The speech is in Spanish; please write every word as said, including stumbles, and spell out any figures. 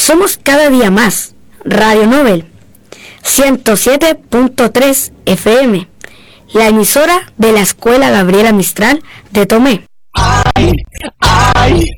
Somos cada día más. Radio Nobel, ciento siete punto tres F M, la emisora de la Escuela Gabriela Mistral de Tomé. Ay, ay.